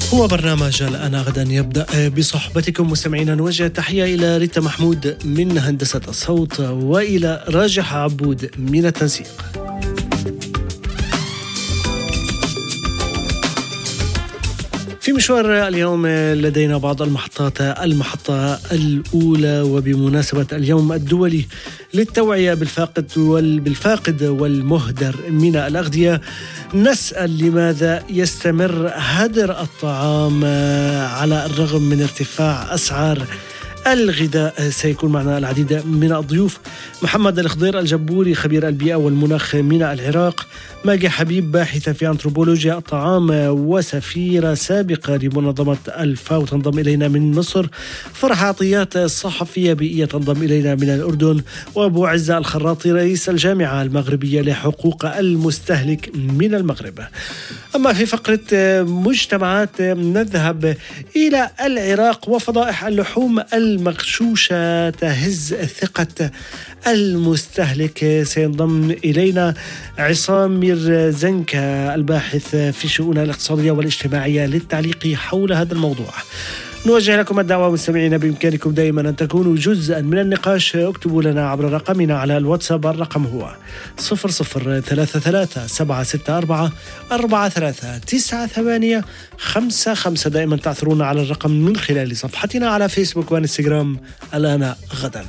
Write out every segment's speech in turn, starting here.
هو برنامج الآن غدا يبدأ بصحبتكم مستمعينا. نوجه تحية إلى ريتا محمود من هندسة الصوت وإلى راجح عبود من التنسيق. في مشوار اليوم لدينا بعض المحطة الأولى وبمناسبة اليوم الدولي للتوعية بالفاقد والمهدر من الأغذية، نسأل لماذا يستمر هدر الطعام على الرغم من ارتفاع أسعار الغذاء. سيكون معنا العديد من الضيوف: محمد الخضير الجبوري خبير البيئة والمناخ من العراق، ماجي حبيب باحثة في أنثروبولوجيا الطعام وسفيرة سابقة لمنظمة الفاو تنضم إلينا من مصر، فرح عطيات صحفية بيئية تنضم إلينا من الأردن، وأبو عزة الخراطي رئيس الجامعة المغربية لحقوق المستهلك من المغرب. أما في فقرة مجتمعات نذهب إلى العراق وفضائح اللحوم المغشوشة تهز ثقة المستهلك. سينضم إلينا عصام زنكة الباحث في الشؤون الاقتصادية والاجتماعية للتعليق حول هذا الموضوع. نوجه لكم الدعوة مستمعين، بإمكانكم دائما أن تكونوا جزءا من النقاش. اكتبوا لنا عبر رقمنا على الواتساب، الرقم هو 0033-764-439855. دائما تعثرون على الرقم من خلال صفحتنا على فيسبوك وانستغرام. الآن غدا.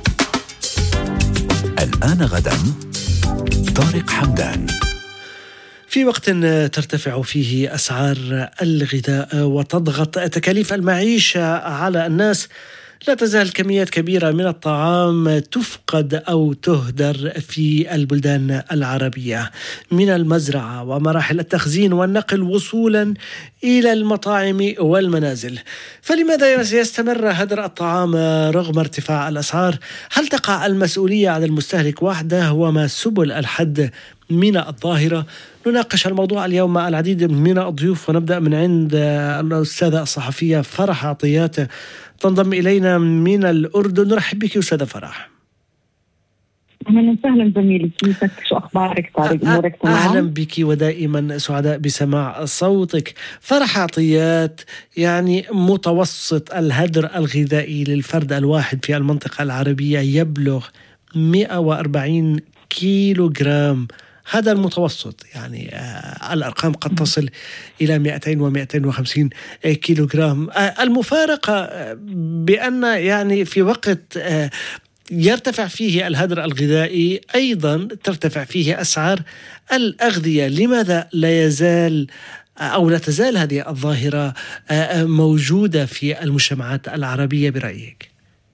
الآن غدا طارق حمدان. في وقت ترتفع فيه أسعار الغذاء وتضغط تكاليف المعيشة على الناس، لا تزال كميات كبيرة من الطعام تفقد أو تهدر في البلدان العربية، من المزرعة ومراحل التخزين والنقل وصولا إلى المطاعم والمنازل. فلماذا يستمر هدر الطعام رغم ارتفاع الأسعار؟ هل تقع المسؤولية على المستهلك وحده؟ وما سبل الحد من الظاهرة؟ نناقش الموضوع اليوم مع العديد من الضيوف، ونبدأ من عند الأستاذة الصحفية فرح عطيات تنضم إلينا من الأردن. نرحب بك أستاذة فرح. أهلا وسهلا زميلي، كيفك؟ شو أخبارك طارق؟ أمورك تمام؟ أهلا بك ودائما سعداء بسماع صوتك. فرح عطيات، يعني متوسط الهدر الغذائي للفرد الواحد في المنطقة العربية يبلغ 140 كيلو جرام. هذا المتوسط، يعني الأرقام قد تصل إلى 200 و250 كيلو جرام. المفارقة بأن يعني في وقت يرتفع فيه الهدر الغذائي أيضا ترتفع فيه أسعار الأغذية. لماذا لا تزال هذه الظاهرة موجودة في المجتمعات العربية برأيك؟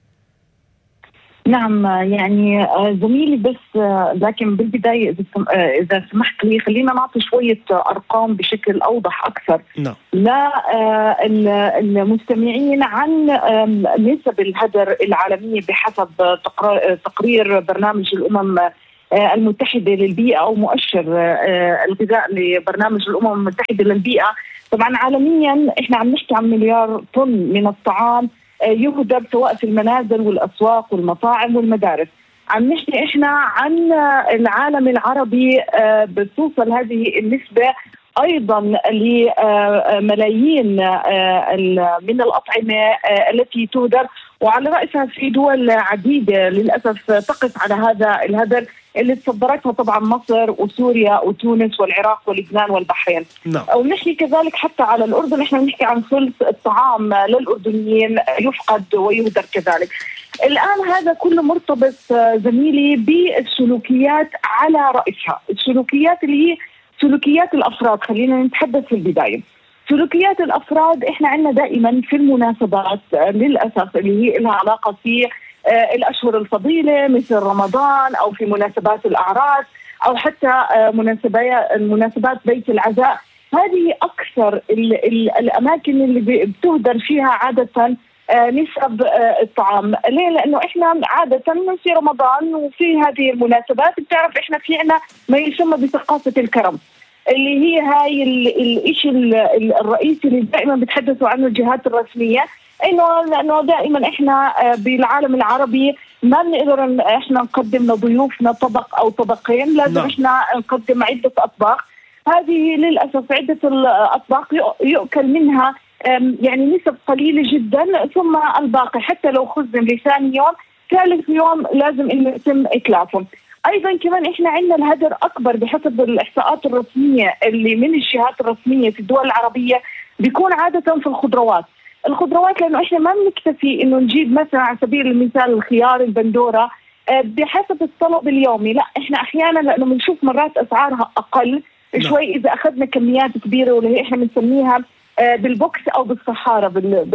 نعم، يعني زميلي، بس لكن بالبداية إذا سمحت لي خلينا نعطي شوية أرقام بشكل أوضح أكثر للمستمعين عن نسب الهدر العالمية بحسب تقرير برنامج الأمم المتحدة للبيئة أو مؤشر الغذاء لبرنامج الأمم المتحدة للبيئة. طبعا عالميا إحنا عم نحكي عن 1 مليار طن من الطعام يهدر سواء في المنازل والأسواق والمطاعم والمدارس. عم نحكي إحنا عن العالم العربي بتوصل هذه النسبة أيضا لملايين من الأطعمة التي تهدر، وعلى رأسها في دول عديدة للأسف تقف على هذا الهدر اللي تصدرتها طبعا مصر وسوريا وتونس والعراق ولبنان والبحرين. ونحكي كذلك حتى على الأردن، احنا نحكي عن ثلث الطعام للأردنيين يفقد ويهدر كذلك. الآن هذا كله مرتبط زميلي بالسلوكيات على رأسها، السلوكيات اللي هي سلوكيات الأفراد. خلينا نتحدث في البداية. سلوكيات الأفراد إحنا عندنا دائما في المناسبات للأسف اللي هي لها علاقة في الأشهر الفضيلة مثل رمضان، أو في مناسبات الأعراس، أو حتى مناسبات بيت العزاء. هذه أكثر الأماكن اللي بتهدر فيها عادة نسب الطعام. ليه؟ لأنه إحنا عادة في رمضان وفي هذه المناسبات بتعرف إحنا في عنا ما يسمى بثقافة الكرم، اللي هي هاي الإشي الرئيسي اللي دائما بتحدثوا عنه الجهات الرسمية، لأنه دائما إحنا بالعالم العربي ما بنقدر إحنا نقدم لضيوفنا طبق أو طبقين، لازم إحنا نقدم عدة أطباق. هذه للأسف عدة الأطباق يؤكل منها يعني نسب قليلة جدا، ثم الباقي حتى لو خزن لثاني يوم ثالث يوم لازم إنه يتم إتلافه. أيضا كمان إحنا عندنا الهدر أكبر بحسب الإحصاءات الرسمية اللي من الجهات الرسمية في الدول العربية بيكون عادة في الخضروات، لأنه إحنا ما بنكتفي إنه نجيب مثلا على سبيل المثال الخيار البندورة بحسب الطلب اليومي، لا إحنا أحيانا لأنه بنشوف مرات أسعارها أقل شوي إذا أخذنا كميات كبيرة واللي إحنا بنسميها بالبوكس أو بالصحارة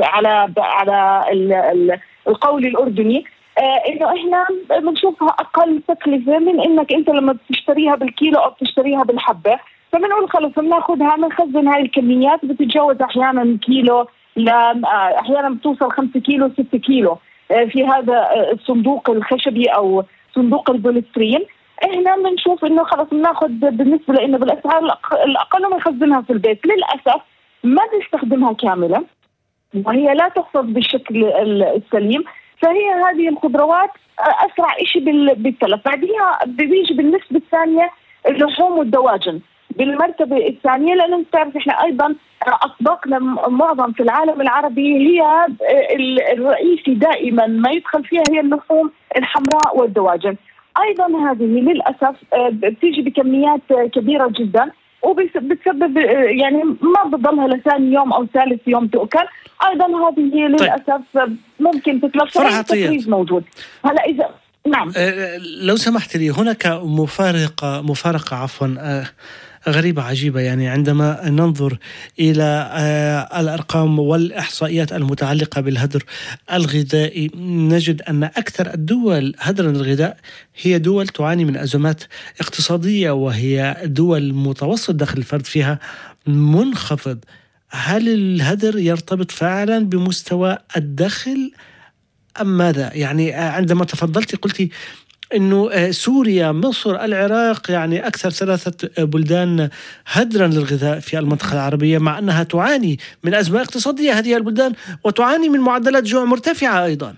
على القول الأردني، إنه إحنا بنشوفها أقل تكلفة من إنك أنت لما تشتريها بالكيلو أو تشتريها بالحبة، فبنقول خلص بناخذها بنخزن هاي الكميات بتتجاوز أحيانا كيلو، أحيانا بتوصل 5 كيلو 6 كيلو في هذا الصندوق الخشبي أو صندوق البوليسترين. إحنا بنشوف إنه خلص بناخذ بالنسبة لإنه بالأسعار الأقل بنخزنها في البيت، للأسف ما بنستخدمها كاملة وهي لا تحفظ بالشكل السليم، فهي هذه الخضروات أسرع إشي بالتلف. بعدها بيجي بالنسبة الثانية اللحوم والدواجن بالمرتبة الثانية، لأنه تعرف إحنا أيضا أطباقنا معظم في العالم العربي هي الرئيسي دائما ما يدخل فيها هي اللحوم الحمراء والدواجن. أيضا هذه للأسف بتيجي بكميات كبيرة جدا وبتسبب يعني ما بتضلها لثاني يوم أو ثالث يوم تؤكل. أيضا هذه هي للأسف ممكن تتلف التفريز موجود. هلا إذا نعم لو سمحت لي هناك مفارقة غريبة عجيبة، يعني عندما ننظر إلى الأرقام والإحصائيات المتعلقة بالهدر الغذائي نجد أن أكثر الدول هدرا الغذاء هي دول تعاني من أزمات اقتصادية، وهي دول متوسط دخل الفرد فيها منخفض. هل الهدر يرتبط فعلا بمستوى الدخل أم ماذا؟ يعني عندما تفضلتي قلتي إنه سوريا، مصر، العراق يعني أكثر 3 بلدان هدرا للغذاء في المنطقة العربية، مع أنها تعاني من أزمة اقتصادية هذه البلدان وتعاني من معدلات جوع مرتفعة أيضا.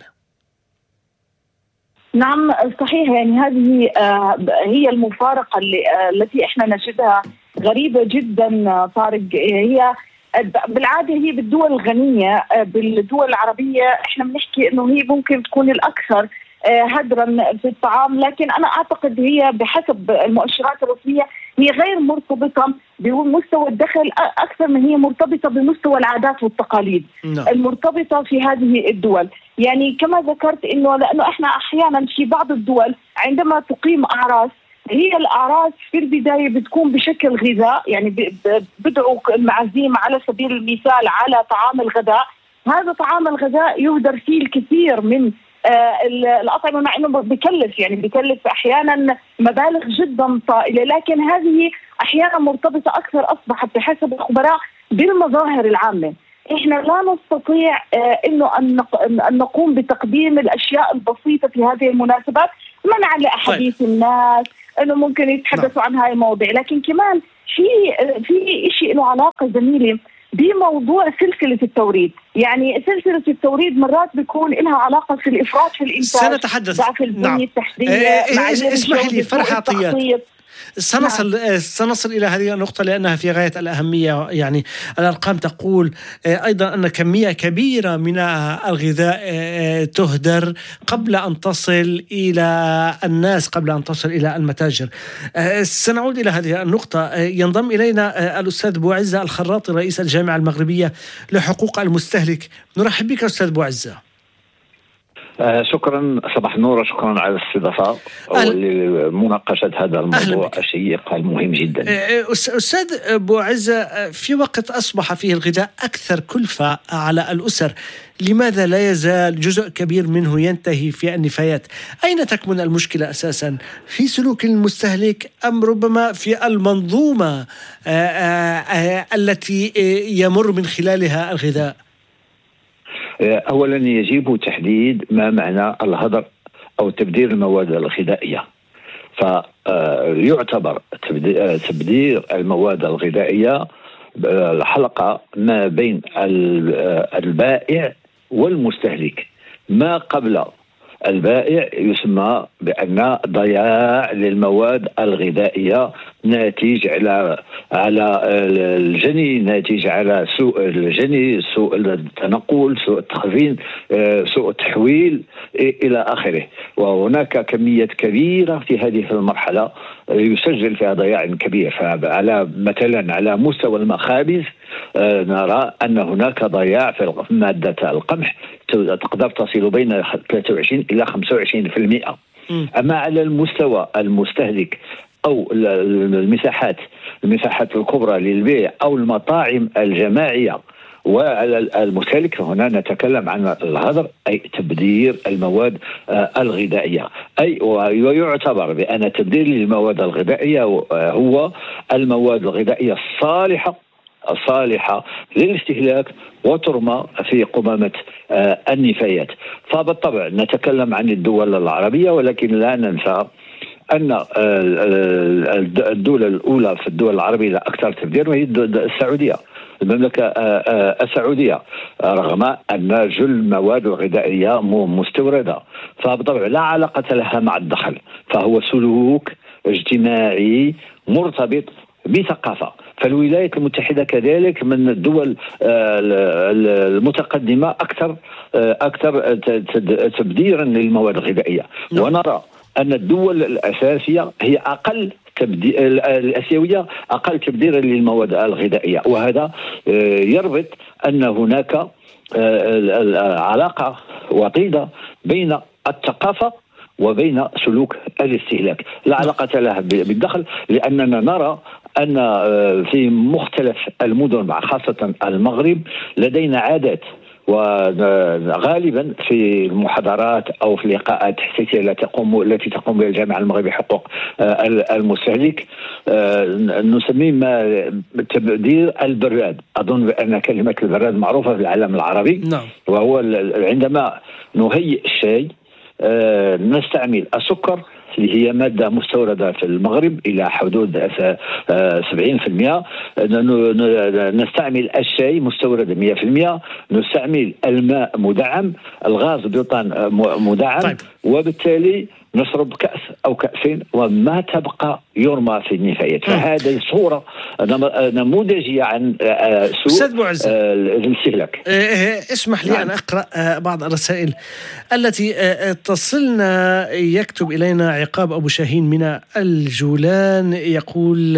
نعم صحيح، يعني هذه هي المفارقة التي إحنا نجدها غريبة جدا طارق. هي بالعادة هي بالدول الغنية بالدول العربية إحنا بنحكي إنه هي ممكن تكون الأكثر هدرا في الطعام، لكن أنا أعتقد هي بحسب المؤشرات الرسمية هي غير مرتبطة بمستوى الدخل أكثر من هي مرتبطة بمستوى العادات والتقاليد المرتبطة في هذه الدول. يعني كما ذكرت لأنه إحنا أحيانا في بعض الدول عندما تقيم أعراس، هي الأعراس في البداية بتكون بشكل غذاء، يعني بدعوا المعازيم على سبيل المثال على طعام الغداء، هذا طعام الغداء يهدر فيه الكثير من الأطعمة، مع أنه بكلف أحيانا مبالغ جدا طائلة، لكن هذه أحيانا مرتبطة أكثر أصبحت بحسب الخبراء بالمظاهر العامة. إحنا لا نستطيع أن نقوم بتقديم الأشياء البسيطة في هذه المناسبات منعا لأحاديث الناس أنه ممكن يتحدثوا عن هاي المواضيع، لكن كمان في شيء له علاقة زميلي بموضوع سلسلة التوريد. يعني سلسلة التوريد مرات بيكون لها علاقة في الإفراط في الإنتاج، سنتحدث ضعف البنية التحتية. اسمح لي فرح عطيات، سنصل إلى هذه النقطة لأنها في غاية الأهمية. يعني الأرقام تقول أيضا أن كمية كبيرة من الغذاء تهدر قبل أن تصل إلى الناس، قبل أن تصل إلى المتاجر. سنعود إلى هذه النقطة. ينضم إلينا الأستاذ بوعزة الخراطي رئيس الجامعة المغربية لحقوق المستهلك. نرحب بك أستاذ بوعزة. شكرا، صباح النور، شكرا على الاستضافة ولمناقشة هذا الموضوع الشيق المهم جدا. أستاذ بوعزة، في وقت أصبح فيه الغذاء أكثر كلفة على الأسر، لماذا لا يزال جزء كبير منه ينتهي في النفايات؟ أين تكمن المشكلة أساسا؟ في سلوك المستهلك أم ربما في المنظومة التي يمر من خلالها الغذاء؟ أولا يجب تحديد ما معنى الهدر أو تبذير المواد الغذائية. فيعتبر تبذير المواد الغذائية الحلقة ما بين البائع والمستهلك، ما قبل البائع يسمى بأن ضياع للمواد الغذائية ناتج على الجني، ناتج على سوء الجني، سوء التنقل، سوء التخزين، سوء التحويل إلى آخره. وهناك كميات كبيرة في هذه المرحلة يسجل فيها ضياع كبير. فعلى مثلا على مستوى المخابز نرى أن هناك ضياع في مادة القمح تقدر تصل بين 23 إلى 25%. أما على المستوى المستهلك أو المساحات الكبرى للبيع أو المطاعم الجماعية وعلى المستهلك، هنا نتكلم عن الهدر، أي تبذير المواد الغذائية. أي ويعتبر بأن تبذير المواد الغذائية هو المواد الغذائية الصالحة للاستهلاك وترمى في قمامة النفايات. فبالطبع نتكلم عن الدول العربية، ولكن لا ننسى أن الدولة الأولى في الدول العربية الأكثر تبذير وهي السعودية، المملكة السعودية، رغم أن جل المواد الغذائية مستوردة. فبالطبع لا علاقة لها مع الدخل، فهو سلوك اجتماعي مرتبط بثقافة. فالولايات المتحدة كذلك من الدول المتقدمة أكثر تبذيرا للمواد الغذائية. ونرى أن الدول الأساسية هي الآسيوية أقل تبذيرا للمواد الغذائية، وهذا يربط أن هناك علاقة وطيدة بين الثقافة وبين سلوك الاستهلاك، لا علاقة لها بالدخل. لأننا نرى أن في مختلف المدن خاصة المغرب لدينا عادات، وغالبا في المحاضرات أو في اللقاءات التحقيقية التي تقوم بها الجامعة المغربية حقوق المستهلك نسميه تبذير البراد. أظن بأن كلمة البراد معروفة في العالم العربي. نعم. وهو عندما نهيئ الشاي نستعمل السكر اللي هي مادة مستوردة في المغرب إلى حدود 70%، نستعمل الشاي مستورد 100%، نستعمل الماء مدعم، الغاز بيوتان مدعم. طيب. وبالتالي نشرب كأس أو كأسين وما تبقى يرمى في النفايات. فهذه الصورة نموذجية عن سوء الاستهلاك. اسمح لي أن أقرأ بعض الرسائل التي تصلنا. يكتب إلينا عقاب أبو شاهين من الجولان، يقول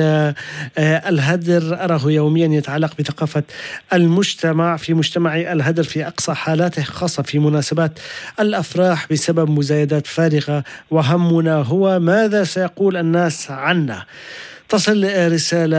الهدر أراه يوميا يتعلق بثقافة المجتمع. في مجتمعي الهدر في أقصى حالاته، خاصة في مناسبات الأفراح، بسبب مزايدات فارغة، وهمنا هو ماذا سيقول الناس عنا. تصل رسالة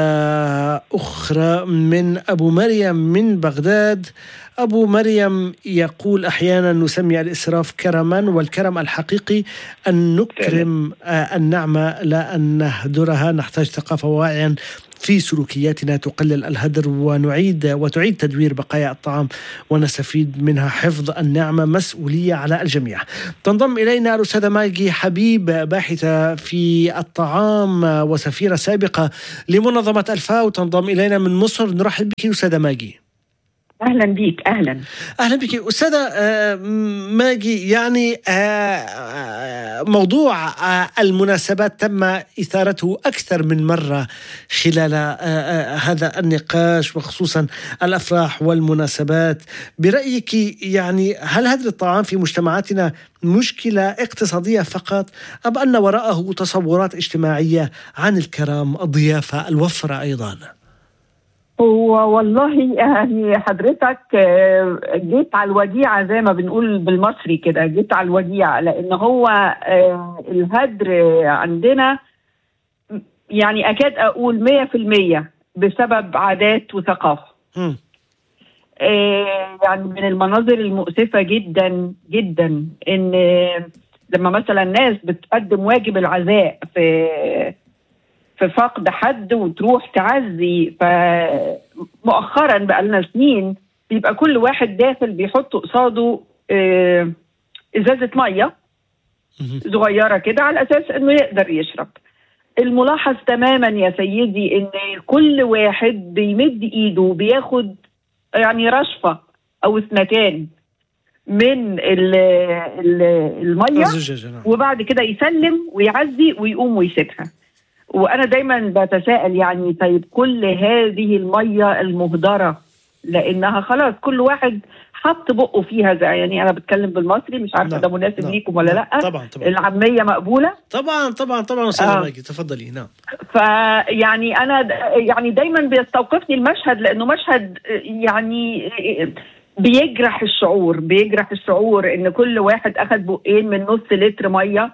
أخرى من أبو مريم من بغداد. أبو مريم يقول أحيانا نسمي الإسراف كرما، والكرم الحقيقي أن نكرم النعمة لا أن نهدرها. نحتاج ثقافة واعيا في سلوكياتنا تقلل الهدر وتعيد تدوير بقايا الطعام ونستفيد منها. حفظ النعمة مسؤولية على الجميع. تنضم إلينا الأستاذة ماجي حبيب، باحثة في الطعام وسفيرة سابقة لمنظمة الفاو، تنضم إلينا من مصر. نرحب بك أستاذة ماجي. أهلا بك. أهلا بك أستاذة ماجي. يعني موضوع المناسبات تم إثارته أكثر من مرة خلال هذا النقاش، وخصوصا الأفراح والمناسبات. برأيك يعني هل هدر الطعام في مجتمعاتنا مشكلة اقتصادية فقط، أم أن وراءه تصورات اجتماعية عن الكرم، الضيافة، الوفرة أيضا؟ والله يعني حضرتك جيت على الوديعة زي ما بنقول بالمصري كده، جيت على الوديعة، لأن هو الهدر عندنا يعني أكاد أقول 100% بسبب عادات وثقافة. يعني من المناظر المؤسفة جدا جدا إن لما مثلا ناس بتقدم واجب العزاء في فقد حد وتروح تعزي، فمؤخرا بقى لنا سنين بيبقى كل واحد داخل بيحط قصاده ازازة مية صغيرة كده على اساس انه يقدر يشرب. الملاحظ تماما يا سيدي ان كل واحد بيمد ايده وبياخد يعني رشفة او اثنتان، من المية، وبعد كده يسلم ويعزي ويقوم ويسيبها. وأنا دايما بتساءل يعني طيب كل هذه المية المهدرة، لأنها خلاص كل واحد حط بقه فيها، زي يعني أنا بتكلم بالمصري، مش عارفة ده مناسب ليكم ولا لأ. طبعا العامية مقبولة طبعا أستاذة ماجي، تفضلي. نعم. فيعني أنا يعني دايما بيستوقفني المشهد، لأنه مشهد يعني بيجرح الشعور إن كل واحد أخد بقين من نص لتر مية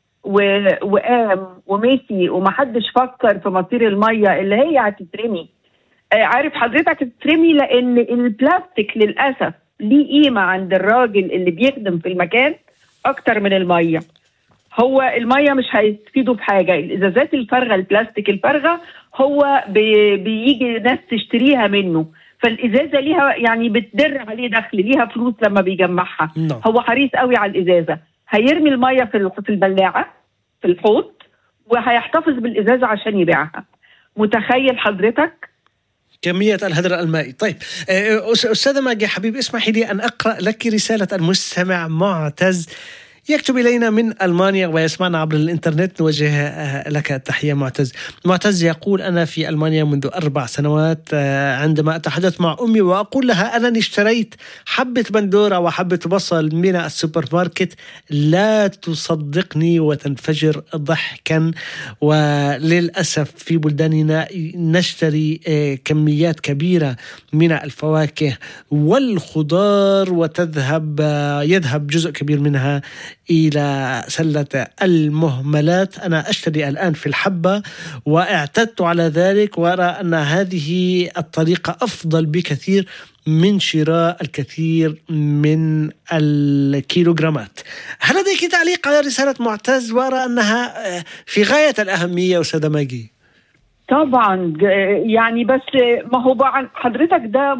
وقام ومشي، ومحدش فكر في مصير المية اللي هي هتترمي. عارف حضرتك هتترمي، لأن البلاستيك للأسف ليه قيمة عند الراجل اللي بيخدم في المكان أكتر من المية. هو المية مش هيستفيدوا بحاجة، الإزازات الفارغة البلاستيك الفارغة هو بيجي ناس تشتريها منه، فالإزازة ليها يعني بتدر عليه دخل، ليها فلوس لما بيجمعها. هو حريص قوي على الإزازة، هيرمي المية في البلاعة في الحوض، وهيحتفظ بالإزازة عشان يبيعها. متخيل حضرتك كمية الهدر المائي؟ طيب أستاذة ماجي حبيب، اسمحي لي أن أقرأ لك رسالة المستمع معتز، يكتب إلينا من ألمانيا ويسمعنا عبر الإنترنت. نوجه لك التحية معتز يقول: أنا في ألمانيا منذ 4 سنوات. عندما أتحدث مع أمي وأقول لها أنني اشتريت حبة بندورة وحبة بصل من السوبر ماركت، لا تصدقني وتنفجر ضحكا. وللأسف في بلداننا نشتري كميات كبيرة من الفواكه والخضار، يذهب جزء كبير منها إلى سلة المهملات. أنا أشتري الآن في الحبة واعتدت على ذلك، وأرى أن هذه الطريقة أفضل بكثير من شراء الكثير من الكيلوغرامات. هل لديك تعليق على رسالة معتز؟ وأرى أنها في غاية الأهمية أستاذة ماجي. طبعا يعني، بس ما هو حضرتك ده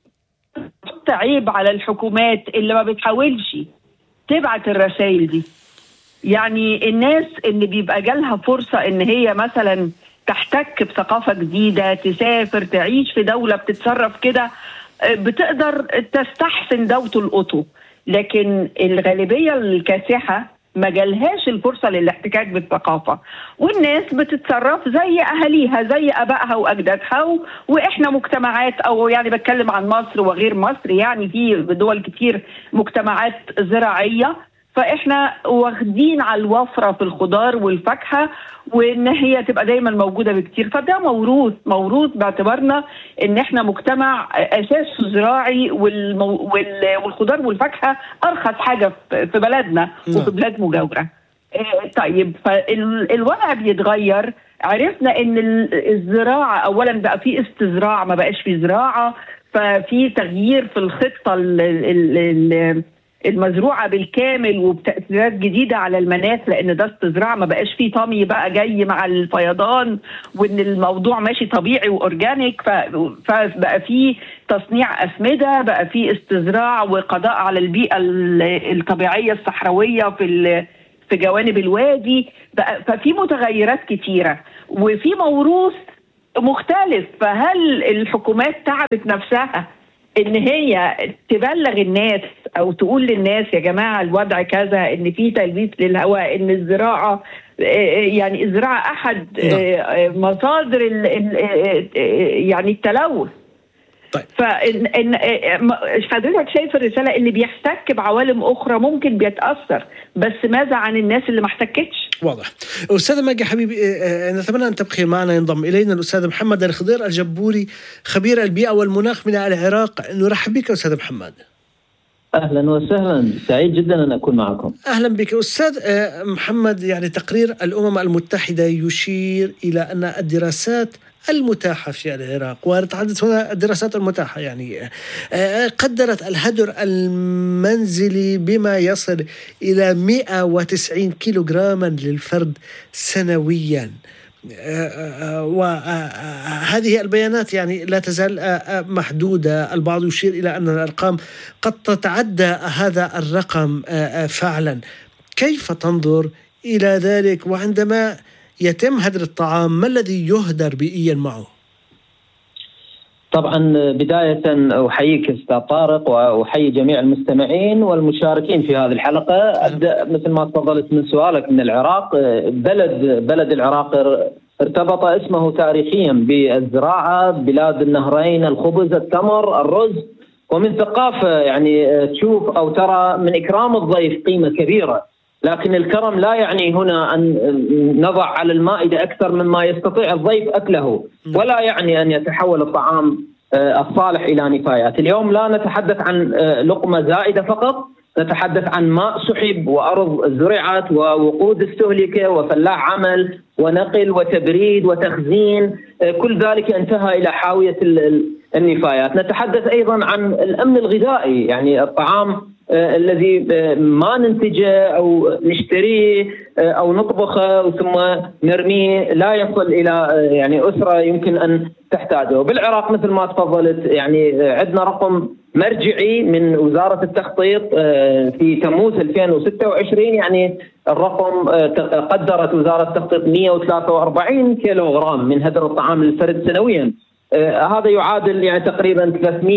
عيب على الحكومات اللي ما بتحاولش تبعت الرسائل دي. يعني الناس اللي بيبقى جالها فرصة ان هي مثلا تحتك بثقافة جديدة، تسافر، تعيش في دولة بتتصرف كده، بتقدر تستحسن ده وتلقطه. لكن الغالبية الكاسحة ما جالهاش الفرصة للاحتكاك بالثقافة، والناس بتتصرف زي أهاليها، زي أبائها وأجدادها. وإحنا مجتمعات، أو يعني بتكلم عن مصر وغير مصر، يعني في دول كتير مجتمعات زراعية، فإحنا واخدين على الوفرة في الخضار والفاكهة، وإن هي تبقى دايما موجودة بكتير. فده موروث باعتبارنا إن إحنا مجتمع أساسه زراعي، والخضار والفاكهة أرخص حاجة في بلدنا وفي بلاد مجاورة. طيب، فالوضع بيتغير. عرفنا إن الزراعة أولا بقى في استزراع، ما بقاش في زراعة، ففي تغيير في الخطة المزروعة بالكامل، وبتأثيرات جديدة على المناخ، لأن ده استزراع، ما بقاش فيه طمي بقى جاي مع الفيضان، وإن الموضوع ماشي طبيعي وأورجانيك. فبقى فيه تصنيع أسمدة، بقى فيه استزراع وقضاء على البيئة الطبيعية الصحراوية في جوانب الوادي بقى. ففي متغيرات كتيرة وفي موروث مختلف. فهل الحكومات تعبت نفسها ان هي تبلغ الناس او تقول للناس يا جماعه الوضع كذا، ان في تلوث للهواء، ان الزراعه يعني الزراعه احد مصادر يعني التلوث؟ طيب. حضرتك شايف الرساله اللي بيحتك بعوالم اخرى ممكن بيتاثر، بس ماذا عن الناس اللي ما احتكتش؟ واضح. أستاذة ماجي حبيبي، نتمنى أن تبقي معنا. ينضم إلينا الأستاذ محمد الخضير الجبوري، خبير البيئة والمناخ من العراق. نرحب بك أستاذ محمد. أهلا وسهلا، سعيد جدا أن أكون معكم. أهلا بك أستاذ محمد. يعني تقرير الأمم المتحدة يشير إلى أن الدراسات المتاحة في العراق، ونتحدث هنا الدراسات المتاحة، يعني قدرت الهدر المنزلي بما يصل إلى 190 كيلوغراما للفرد سنويا. وهذه البيانات يعني لا تزال محدودة. البعض يشير إلى أن الأرقام قد تتعدى هذا الرقم فعلا. كيف تنظر إلى ذلك؟ وعندما يتم هدر الطعام، ما الذي يهدر بيئيا معه؟ طبعا بداية أحييك أستاذ طارق وأحيي جميع المستمعين والمشاركين في هذه الحلقة. أبدأ مثل ما تفضلت من سؤالك من العراق. بلد العراق ارتبط اسمه تاريخيا بالزراعة، بلاد النهرين، الخبز، التمر، الرز، ومن ثقافة يعني تشوف أو ترى من إكرام الضيف قيمة كبيرة. لكن الكرم لا يعني هنا أن نضع على المائدة أكثر مما يستطيع الضيف أكله، ولا يعني أن يتحول الطعام الصالح إلى نفايات. اليوم لا نتحدث عن لقمة زائدة فقط، نتحدث عن ماء سحب وأرض زرعت ووقود استهلك وفلاح عمل ونقل وتبريد وتخزين، كل ذلك انتهى إلى حاوية النفايات. نتحدث أيضا عن الأمن الغذائي، يعني الطعام الذي ما ننتجه أو نشتريه أو نطبخه ثم نرميه لا يصل إلى يعني أسرة يمكن أن تحتاجه. بالعراق مثل ما تفضلت يعني عندنا رقم مرجعي من وزارة التخطيط في تموز 2026، يعني الرقم قدرت وزارة التخطيط 143 كيلوغرام من هدر الطعام للفرد سنويا. هذا يعادل يعني تقريبا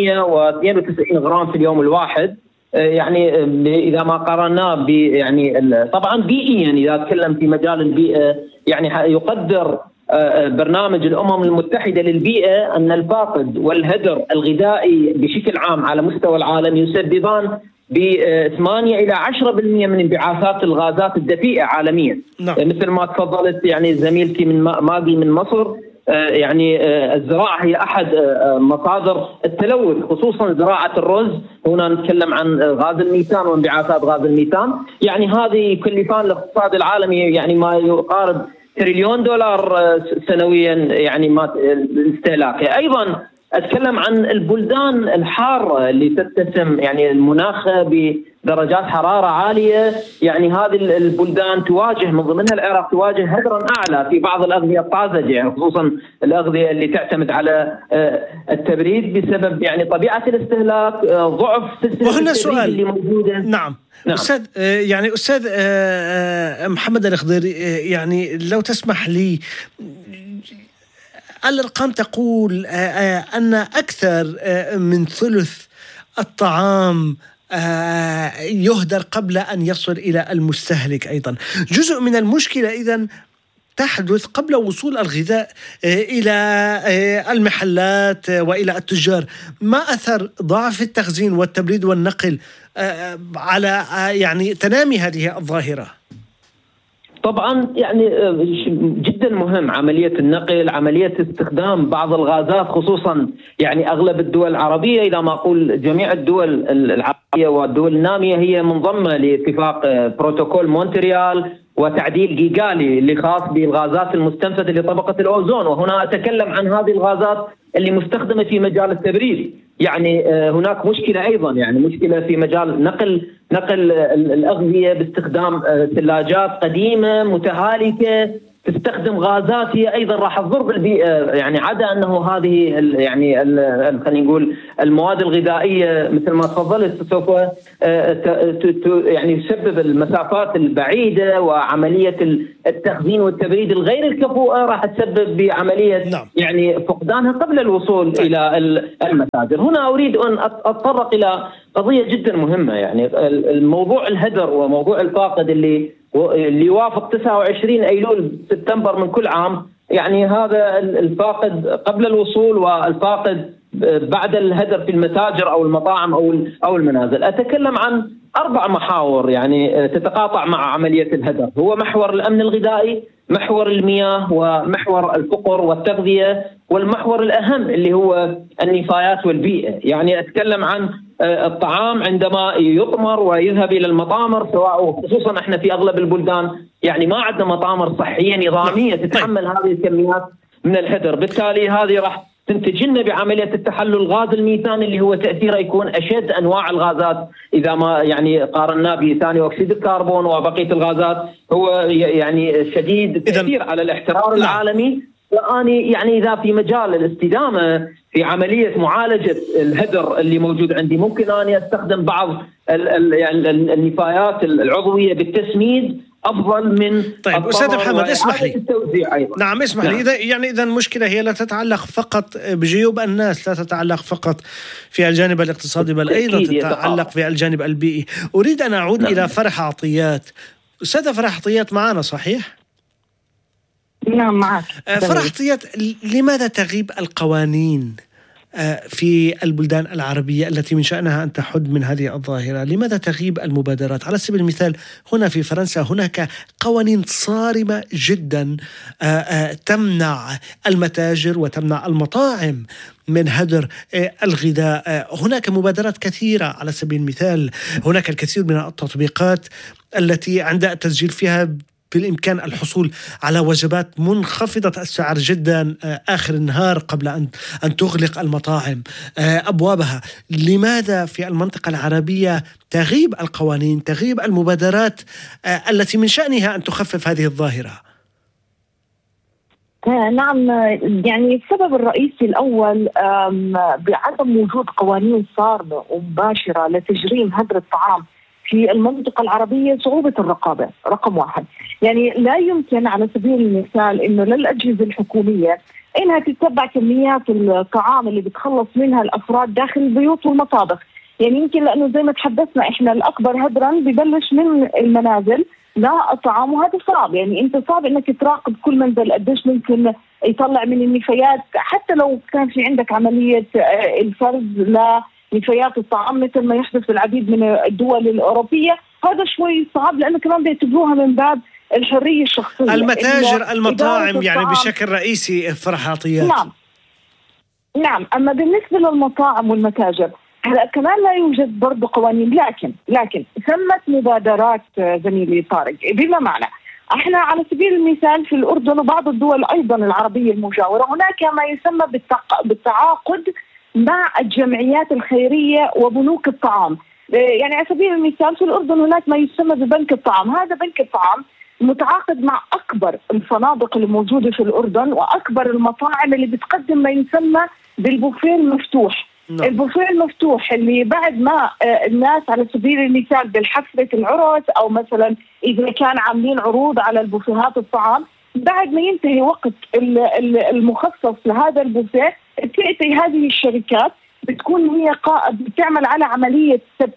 392 غرام في اليوم الواحد. يعني إذا ما قارناه يعني طبعا بيئيا، إذا تكلم في مجال البيئة يعني يقدر برنامج الأمم المتحدة للبيئة أن الفاقد والهدر الغذائي بشكل عام على مستوى العالم يسببان ب8 إلى 10% من انبعاثات الغازات الدفيئة عالميا. نعم. مثل ما تفضلت يعني زميلتي من ماجي من مصر، يعني الزراعة هي أحد مصادر التلوث، خصوصا زراعة الرز. هنا نتكلم عن غاز الميثان وانبعاثات غاز الميثان، يعني هذه يكلفان الاقتصاد العالمي يعني ما يقارب $1 تريليون سنويا يعني ما استهلاكه. أيضا أتكلم عن البلدان الحارة اللي تتسم يعني المناخ بدرجات حرارة عالية، يعني هذه البلدان تواجه من ضمنها العراق تواجه هدرا أعلى في بعض الأغذية الطازجة، يعني خصوصا الأغذية اللي تعتمد على التبريد بسبب يعني طبيعة الاستهلاك، ضعف سلسلة التبريد اللي موجودة. نعم. أستاذ يعني أستاذ محمد الخضيري، يعني لو تسمح لي، الأرقام تقول أن أكثر من ثلث الطعام يهدر قبل أن يصل إلى المستهلك. أيضا جزء من المشكلة إذن تحدث قبل وصول الغذاء إلى المحلات وإلى التجار. ما أثر ضعف التخزين والتبريد والنقل على يعني تنامي هذه الظاهرة؟ طبعا يعني جدا مهم عملية النقل، عملية استخدام بعض الغازات، خصوصا يعني أغلب الدول العربية، إذا ما أقول جميع الدول العربية والدول النامية، هي منضمة لاتفاق بروتوكول مونتريال وتعديل جيغالي اللي خاص بالغازات المستنفذة لطبقة الأوزون. وهنا أتكلم عن هذه الغازات اللي مستخدمة في مجال التبريد. يعني هناك مشكلة أيضا، يعني مشكلة في مجال نقل الأغذية باستخدام ثلاجات قديمة متهالكة تستخدم غازات هي أيضا راح تضر بالبيئة، يعني عدا أنه هذه يعني خلينا نقول المواد الغذائية مثل ما تفضلت سوف يعني تسبب المسافات البعيدة وعملية التخزين والتبريد الغير الكفؤة راح تسبب بعملية يعني فقدانها قبل الوصول إلى المتاجر. هنا أريد أن أتطرق إلى قضية جدا مهمة، يعني الموضوع الهدر وموضوع الفاقد اللي يوافق 29 أيلول سبتمبر من كل عام. يعني هذا الفاقد قبل الوصول والفاقد بعد الهدر في المتاجر أو المطاعم أو المنازل. أتكلم عن 4 محاور يعني تتقاطع مع عملية الهدر. هو محور الأمن الغذائي، محور المياه، ومحور الفقر والتغذية، والمحور الأهم اللي هو النفايات والبيئة. يعني أتكلم عن الطعام عندما يطمر ويذهب إلى المطامر، سواء خصوصا احنا في أغلب البلدان يعني ما عندنا مطامر صحية نظامية تتحمل هذه الكميات من الهدر، بالتالي هذه راح تنتج لنا بعملية التحلل غاز الميثان اللي هو تأثيره يكون أشد أنواع الغازات إذا ما يعني قارناه بثاني أكسيد الكربون وبقية الغازات، هو يعني شديد التأثير على الاحترار العالمي. وأني يعني إذا في مجال الاستدامة في عملية معالجة الهدر اللي موجود عندي، ممكن أني أستخدم بعض النفايات العضوية بالتسميد افضل من. طيب استاذ محمد اسمح لي. نعم اسمح لي. اذا المشكله هي لا تتعلق فقط بجيوب الناس، لا تتعلق فقط في الجانب الاقتصادي، بل ايضا تتعلق في الجانب البيئي. اريد ان اعود الى فرح عطيات. استاذه فرح عطيات معنا صحيح؟ نعم معك. فرح عطيات، لماذا تغيب القوانين في البلدان العربية التي من شأنها أن تحد من هذه الظاهرة؟ لماذا تغيب المبادرات؟ على سبيل المثال هنا في فرنسا هناك قوانين صارمة جدا تمنع المتاجر وتمنع المطاعم من هدر الغذاء. هناك مبادرات كثيرة، على سبيل المثال هناك الكثير من التطبيقات التي عند التسجيل فيها بالإمكان الحصول على وجبات منخفضة السعر جدا آخر النهار قبل أن تغلق المطاعم أبوابها. لماذا في المنطقة العربية تغيب القوانين، تغيب المبادرات التي من شأنها أن تخفف هذه الظاهرة؟ نعم، يعني السبب الرئيسي الأول بعدم وجود قوانين صارمة ومباشرة لتجريم هدر الطعام في المنطقة العربية صعوبة الرقابة رقم واحد. يعني لا يمكن على سبيل المثال إنه للأجهزة الحكومية إنها تتبع كميات الطعام اللي بتخلص منها الأفراد داخل البيوت والمطابخ. يعني يمكن لأنه زي ما تحدثنا إحنا الأكبر هدرا ببلش من المنازل لا الطعام، وهذا صعب. يعني أنت صعب إنك تراقب كل منزل قديش ممكن يطلع من النفايات، حتى لو كان في عندك عملية الفرز نفايات الطعام مثل ما يحدث في العديد من الدول الأوروبية. هذا شوي صعب لأنه كمان بيعتبروها من باب الحرية الشخصية. المتاجر المطاعم يعني بشكل رئيسي فرح عطيات. نعم. أما بالنسبة للمطاعم والمتاجر هلا كمان لا يوجد برضو قوانين، لكن ثمت مبادرات زميلي طارق. بما معنى احنا على سبيل المثال في الأردن وبعض الدول أيضا العربية المجاورة هناك ما يسمى بالتعاقد مع الجمعيات الخيرية وبنوك الطعام. يعني على سبيل المثال في الأردن هناك ما يسمى ببنك الطعام. هذا بنك الطعام متعاقد مع أكبر الفنادق اللي موجودة في الأردن وأكبر المطاعم اللي بتقدم ما يسمى بالبوفيه المفتوح. البوفيه المفتوح اللي بعد ما الناس على سبيل المثال بالحفلة العرس أو مثلا إذا كان عاملين عروض على البوفيهات الطعام، بعد ما ينتهي وقت المخصص لهذا البوفيه تأتي هذه الشركات بتكون هي بتعمل على عملية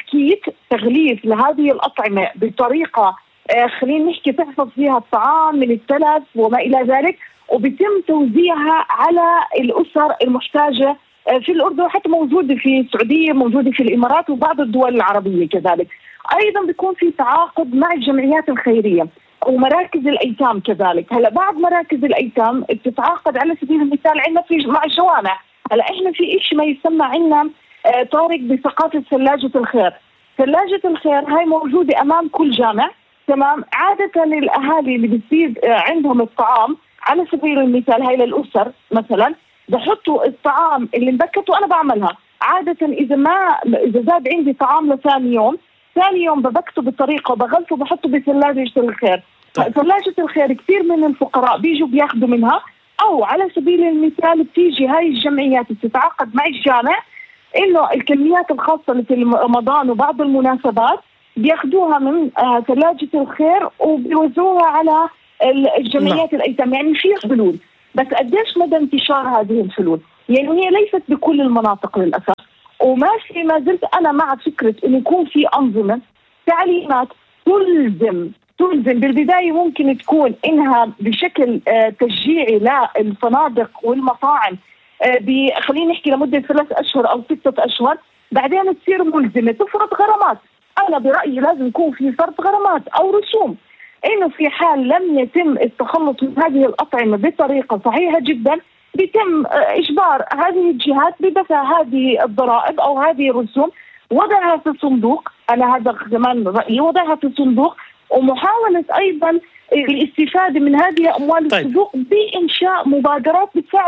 تغليف لهذه الأطعمة بطريقة خلينا نحكي تحفظ فيها الطعام من التلف وما إلى ذلك، وبيتم توزيعها على الأسر المحتاجة في الأردن، وحتى موجودة في السعودية، موجودة في الإمارات وبعض الدول العربية كذلك. أيضا بيكون في تعاقد مع الجمعيات الخيرية ومراكز الأيتام كذلك. هلا بعض مراكز الأيتام بتتعاقد على سبيل المثال عندنا مع الجوامع. هلا احنا في شيء ما يسمى عندنا طارق بثقافة ثلاجة الخير. ثلاجة الخير هاي موجودة أمام كل جامع، تمام. عادة الأهالي اللي بتصير عندهم الطعام على سبيل المثال هاي للأسر مثلا بحطوا الطعام اللي مبكت، وأنا بعملها عادة إذا زاد عندي طعام لثاني يوم ببكته بالطريقة وبغلفه بحطه بثلاجة الخير. ثلاجة الخير كثير من الفقراء بيجوا بياخذوا منها، أو على سبيل المثال بتيجي هاي الجمعيات بتتعاقد مع الجامع إنه الكميات الخاصة في رمضان وبعض المناسبات بياخذوها من ثلاجة الخير وبيوزعوها على الجمعيات الأيتام. يعني في حلول، بس قديش مدى انتشار هذه الحلول؟ يعني هي ليست بكل المناطق للأسف، وما زلت أنا مع فكرة إنه يكون في أنظمة تعليمات تلزم. بالبداية ممكن تكون إنها بشكل تشجيعي للفنادق والمطاعم خلينا نحكي لمدة 3 أشهر أو 6 أشهر، بعدين تصير ملزمة تفرض غرامات. أنا برأيي لازم يكون في فرض غرامات أو رسوم، إنه في حال لم يتم التخلص من هذه الأطعمة بطريقة صحيحة جدا بيتم إجبار هذه الجهات بدفع هذه الضرائب أو هذه الرسوم، وضعها في صندوق. أنا هذا كمان رأيي، وضعها في صندوق ومحاولة أيضا الاستفادة من هذه أموال الصندوق بإنشاء مبادرات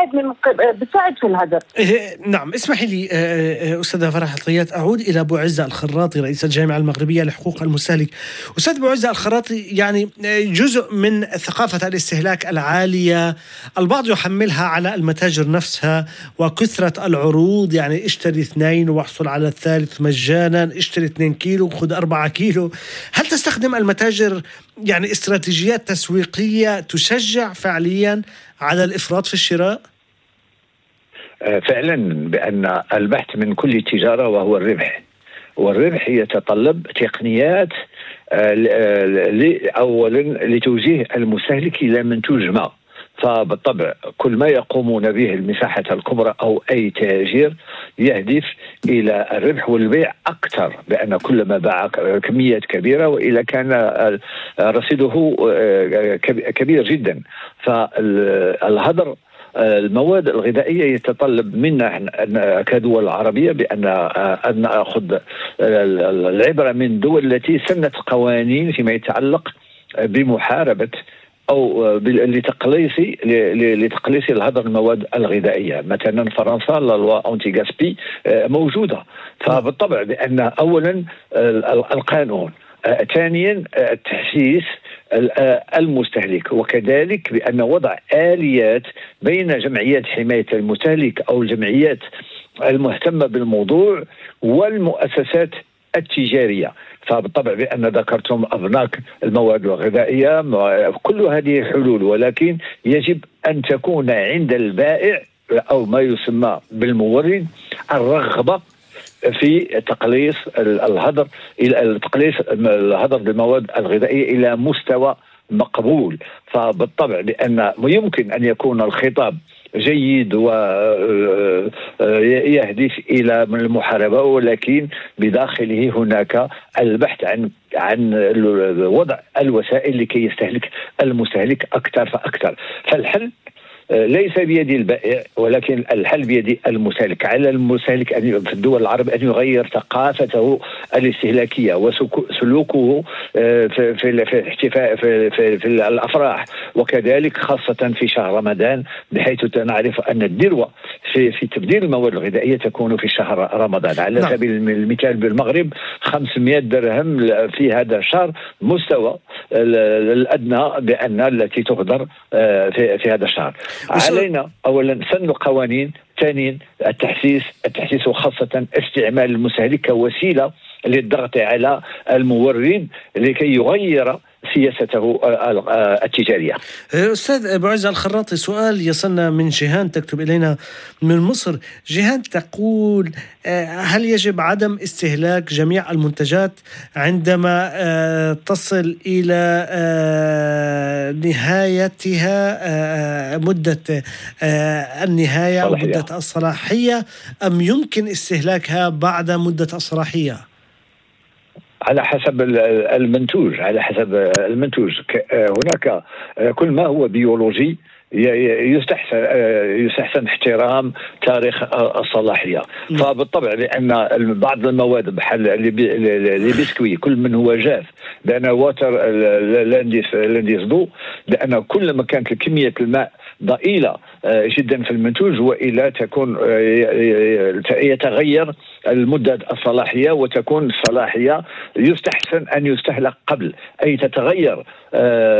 بتساعد في الهدر. نعم، اسمحي لي أستاذة فرح عطيات أعود إلى أبو عزة الخراطي رئيس الجامعة المغربية لحقوق المستهلك. أستاذ أبو عزة الخراطي، يعني جزء من ثقافة الاستهلاك العالية البعض يحملها على المتاجر نفسها وكثرة العروض، يعني اشتري 2 واحصل على الثالث مجانا، اشتري 2 كيلو خذ 4 كيلو. هل تستخدم المتاجر يعني استراتيجيات تسويقية تشجع فعليا على الإفراط في الشراء؟ فعلا بأن البحث من كل تجارة وهو الربح، والربح يتطلب تقنيات أولا لتوجيه المستهلك إلى منتوج ما. فبالطبع كل ما يقومون به المساحات الكبرى أو أي تاجر يهدف إلى الربح والبيع أكثر، بأن كل ما باع كميات كبيرة وإلا كان رصيده كبير جدا. فالهدر المواد الغذائية يتطلب منا كدول عربية بأن نأخذ العبرة من الدول التي سنت قوانين فيما يتعلق بمحاربة أو لتقليص الهدر المواد الغذائية. مثلا فرنسا لا لوا أنتي غاسبي موجودة. فبالطبع بأن أولا القانون، ثانيا تحسيس المستهلك، وكذلك بأن وضع آليات بين جمعيات حماية المستهلك أو الجمعيات المهتمة بالموضوع والمؤسسات التجارية. فبالطبع بأن ذكرتم أبناك المواد الغذائية، كل هذه حلول، ولكن يجب أن تكون عند البائع أو ما يسمى بالمورد الرغبة في تقليص الهدر، إلى تقليص الهدر بالمواد الغذائية إلى مستوى مقبول. فبالطبع بأن يمكن أن يكون الخطاب جيد ويهدف إلى المحاربة، ولكن بداخله هناك البحث عن وضع الوسائل لكي يستهلك المستهلك أكثر فأكثر. فالحل ليس بيد البائع، ولكن الحل بيد المستهلك. على المستهلك في الدول العربية أن يغير ثقافته الاستهلاكية وسلوكه في الاحتفاء في الأفراح، وكذلك خاصة في شهر رمضان، بحيث نعرف أن الذروة في تبديل المواد الغذائية تكون في شهر رمضان. على سبيل المثال بالمغرب 500 درهم في هذا الشهر مستوى الأدنى بأن التي تهدر في هذا الشهر. علينا أولا سن قوانين، ثانيا التحسيس وخاصة استعمال المستهلك كوسيلة للضغط على المورد لكي يغير سياسته التجارية. أستاذ أبو عز الخراطي، سؤال يصلنا من جيهان تكتب إلينا من مصر. جيهان تقول: هل يجب عدم استهلاك جميع المنتجات عندما تصل إلى نهايتها مدة النهاية أو مدة الصلاحية، أم يمكن استهلاكها بعد مدة الصلاحية؟ على حسب المنتوج، هناك كل ما هو بيولوجي يستحسن احترام تاريخ الصلاحية. فبالطبع لأن بعض المواد بحال لي بسكوي كل من هو جاف، لأن واتر لانديس ضو، لأن كل ما كانت كمية الماء ضئيلة جدا في المنتوج وإلا تكون يتغير المدة الصلاحية، وتكون الصلاحية يستحسن أن يستهلك قبل، أي تتغير